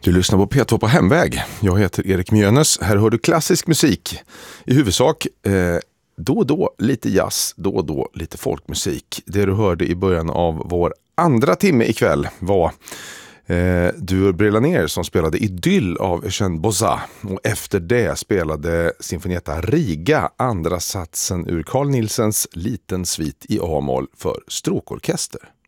Du lyssnar på P2 på hemväg. Jag heter Erik Mjönes. Här hör du klassisk musik. I huvudsak då och då lite jazz, då och då lite folkmusik. Det du hörde i början av vår andra timme ikväll var Duo Brelaner som spelade Idyll av Eugène Bozat. Och efter det spelade Sinfonietta Riga andra satsen ur Carl Nielsens Liten svit i A-moll för stråkorkester.